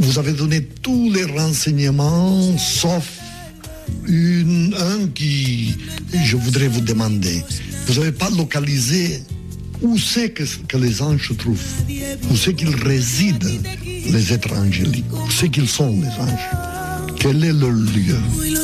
vous avez donné tous les renseignements, sauf un qui, je voudrais vous demander. Vous n'avez pas localisé où c'est que les anges se trouvent, où c'est qu'ils résident, les êtres angéliques, où c'est qu'ils sont, les anges. Quel est leur lieu?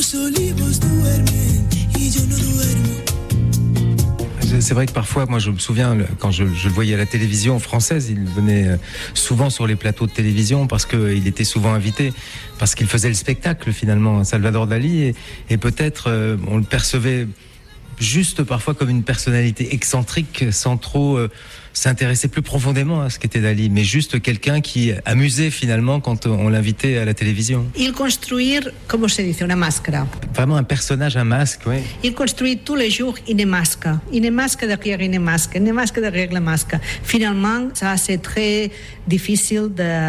C'est vrai que parfois, moi je me souviens, quand je le voyais à la télévision française, il venait souvent sur les plateaux de télévision parce qu'il était souvent invité, parce qu'il faisait le spectacle finalement, Salvador Dali, et peut-être on le percevait juste parfois comme une personnalité excentrique, sans trop s'intéresser plus profondément à ce qu'était Dali, mais juste quelqu'un qui amusait finalement quand on l'invitait à la télévision. Il construire, comment se dit, una máscara. Vraiment un personnage, un masque, oui. Il construit tous les jours une masque derrière une masque derrière la masque. Finalement, ça c'est très difficile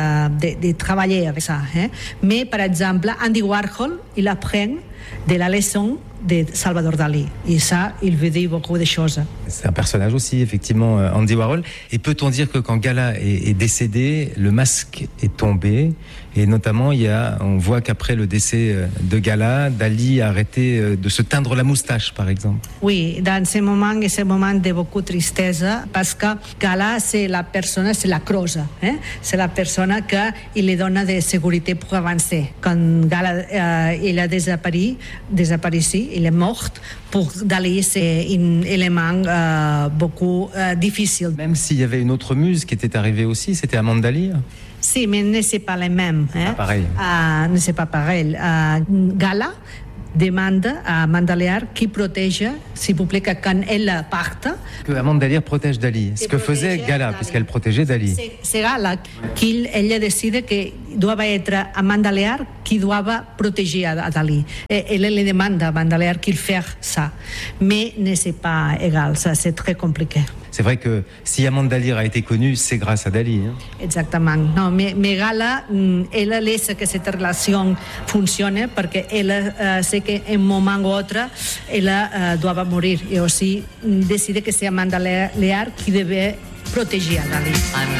de travailler avec ça. Hein? Mais par exemple, Andy Warhol, il apprend de la leçon de Salvador Dali. Et ça, il veut dire beaucoup de choses. C'est un personnage aussi, effectivement, Andy Warhol. Et peut-on dire que quand Gala est décédé, le masque est tombé? Et notamment, on voit qu'après le décès de Gala, Dali a arrêté de se teindre la moustache, par exemple. Oui, dans ce moment de beaucoup de tristesse, parce que Gala, c'est la personne, c'est la croix. Hein? C'est la personne qui lui donne de sécurité pour avancer. Quand Gala il a disparu, il est mort. Pour Dali, c'est un élément beaucoup difficile. Même s'il y avait une autre muse qui était arrivée aussi, c'était Amanda Lear. Si, mais ce n'est pas les mêmes. Hein? Pas pareil. Ne c'est pas pareil. Gala demande à Amanda Lear qui protège, s'il vous plaît, que quand elle parte. Que Amanda Lear protège Dali. Ce que faisait Gala, puisqu'elle protégeait Dali. C'est Gala qu'elle décide que doit être Amanda Lear qui doit protéger à Dali. Et elle lui demande à Amanda Lear qu'il fasse ça. Mais ce n'est pas égal, ça c'est très compliqué. C'est vrai que si Amanda Lear a été connue, c'est grâce à Dali. Hein. Exactement. Non, mais Gala, elle laisse que cette relation fonctionne parce qu'elle sait qu'à un moment ou autre, elle doit mourir. Et aussi décide que c'est Amanda Lear qui devait protéger à Dali.